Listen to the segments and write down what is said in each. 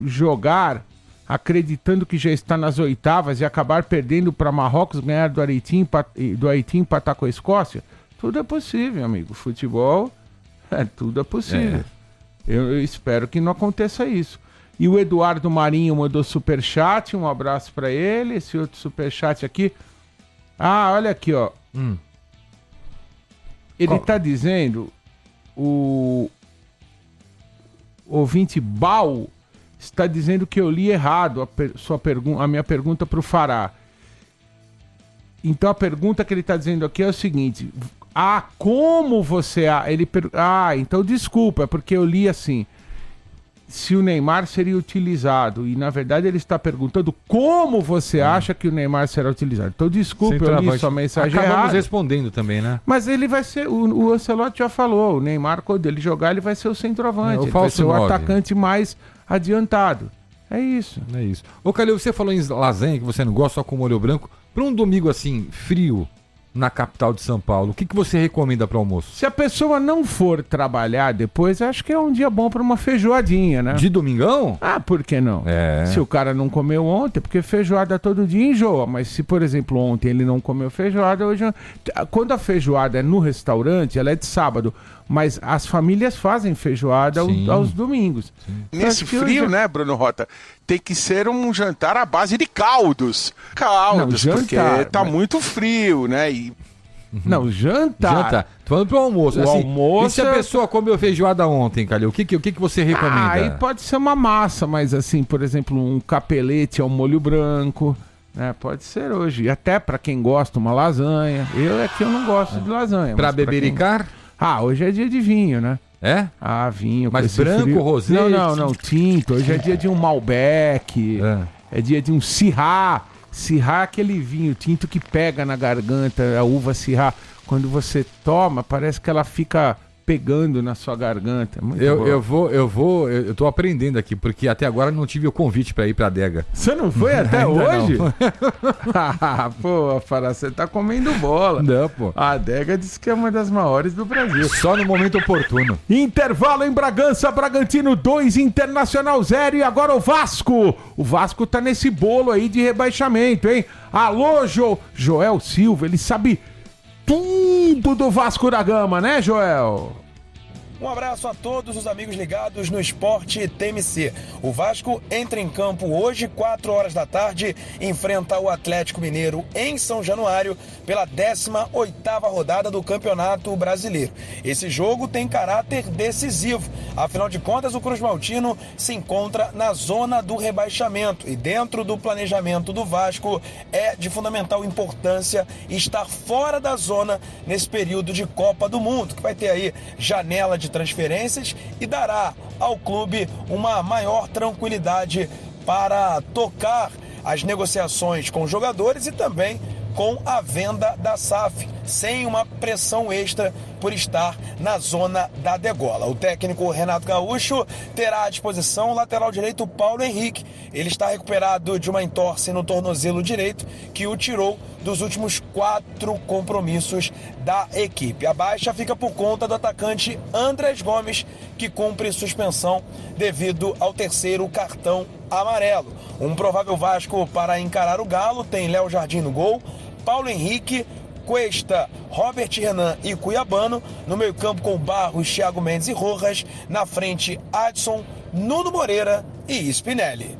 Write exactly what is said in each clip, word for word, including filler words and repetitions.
jogar acreditando que já está nas oitavas e acabar perdendo para Marrocos, ganhar do Haiti, do Haiti e empatar com a Escócia? Tudo é possível, amigo. Futebol, é, tudo é possível. É. Eu, eu espero que não aconteça isso. E o Eduardo Marinho mandou superchat, um abraço para ele. Esse outro superchat aqui. Ah, olha aqui, ó. Hum. Ele Qual? tá dizendo, o ouvinte Bal está dizendo que eu li errado a, per... sua pergun... a minha pergunta para o Fará. Então a pergunta que ele está dizendo aqui é o seguinte: ah, como você... Ele per... Ah, então desculpa, é porque eu li assim, se o Neymar seria utilizado, e na verdade ele está perguntando como você hum. acha que o Neymar será utilizado. Então desculpa, eu li sua mensagem errada. Acabamos respondendo também, né? Mas ele vai ser, o, o Ancelotti já falou, o Neymar, quando ele jogar, ele vai ser o centroavante, é, o ele vai ser o atacante mais adiantado. É isso. É isso. Ô, Calil, você falou em lasanha, que você não gosta, só com molho branco. Para um domingo assim, frio, na capital de São Paulo, o que, que você recomenda para almoço? Se a pessoa não for trabalhar depois, acho que é um dia bom para uma feijoadinha, né? De domingão? Ah, por que não? É. Se o cara não comeu ontem, porque feijoada todo dia enjoa, mas se, por exemplo, ontem ele não comeu feijoada, hoje... Quando a feijoada é no restaurante, ela é de sábado, mas as famílias fazem feijoada aos, aos domingos. Nesse frio, hoje... né, Bruno Rota, tem que ser um jantar à base de caldos. Caldos, não, jantar, porque tá mas... muito frio, né? E... Não, jantar. Jantar. Tô falando pro almoço. O assim, almoço... E se a pessoa comeu feijoada ontem, Calil, o que, que, o que, que você recomenda? Ah, aí pode ser uma massa, mas assim, por exemplo, um capelete ao molho branco, né? Pode ser hoje. E até pra quem gosta, uma lasanha. Eu é que eu não gosto é. de lasanha. Pra bebericar? Quem... Ah, hoje é dia de vinho, né? É? Ah, vinho. Mas branco, frio. rosé? Não, não, não, tinto. Hoje é dia de um Malbec, é, é dia de um Syrah. Syrah é aquele vinho tinto que pega na garganta, a uva Syrah. Quando você toma, parece que ela fica pegando na sua garganta. Muito eu, eu vou, eu vou, eu, eu tô aprendendo aqui, porque até agora não tive o convite para ir pra adega. Você não foi até hoje? Ah, pô, Fará, você tá comendo bola. Não, pô. A adega diz que é uma das maiores do Brasil. Só no momento oportuno. Intervalo em Bragança, Bragantino dois, Internacional zero, e agora o Vasco. O Vasco tá nesse bolo aí de rebaixamento, hein? Alô, jo... Joel Silva, ele sabe tudo do Vasco da Gama, né, Joel? Um abraço a todos os amigos ligados no Esporte T M C. O Vasco entra em campo hoje, quatro horas da tarde, enfrenta o Atlético Mineiro em São Januário pela décima oitava rodada do Campeonato Brasileiro. Esse jogo tem caráter decisivo. Afinal de contas, o Cruz Maltino se encontra na zona do rebaixamento e dentro do planejamento do Vasco é de fundamental importância estar fora da zona nesse período de Copa do Mundo, que vai ter aí janela de transferências e dará ao clube uma maior tranquilidade para tocar as negociações com jogadores e também com a venda da S A F, sem uma pressão extra por estar na zona da degola. O técnico Renato Gaúcho terá à disposição o lateral direito Paulo Henrique. Ele está recuperado de uma entorse no tornozelo direito que o tirou dos últimos quatro compromissos da equipe. A baixa fica por conta do atacante Andrés Gomes, que cumpre suspensão devido ao terceiro cartão amarelo. Um provável Vasco para encarar o Galo tem Léo Jardim no gol, Paulo Henrique, Cuesta, Robert Renan e Cuiabano. No meio campo com Barros, Thiago Mendes e Rojas. Na frente, Adson, Nuno Moreira e Spinelli.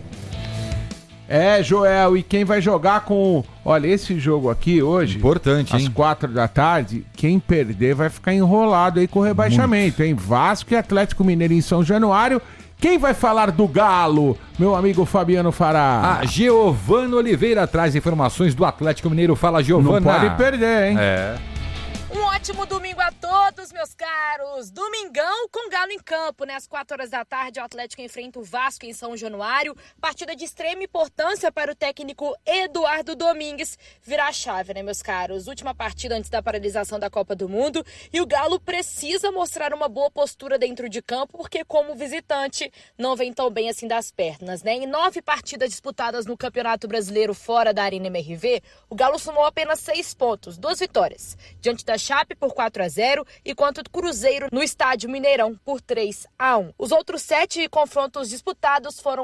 É, Joel, e quem vai jogar com... Olha, esse jogo aqui hoje... Importante, hein? Às quatro da tarde, quem perder vai ficar enrolado aí com o rebaixamento, Muito. hein? Vasco e Atlético Mineiro em São Januário. Quem vai falar do Galo? Meu amigo Fabiano Fará. A Giovana Oliveira traz informações do Atlético Mineiro. Fala, Giovana. Não pode perder, hein? É. Um ótimo domingo a todos, meus caros. Domingão com Galo em campo, né? Às quatro horas da tarde, o Atlético enfrenta o Vasco em São Januário. Partida de extrema importância para o técnico Eduardo Domingues virar a chave, né, meus caros? Última partida antes da paralisação da Copa do Mundo. E o Galo precisa mostrar uma boa postura dentro de campo, porque como visitante não vem tão bem assim das pernas, né? Em nove partidas disputadas no Campeonato Brasileiro fora da Arena M R V, o Galo somou apenas seis pontos, duas vitórias. Diante da Chape por quatro a zero zero enquanto o Cruzeiro no estádio Mineirão por três a um. Os outros sete confrontos disputados foram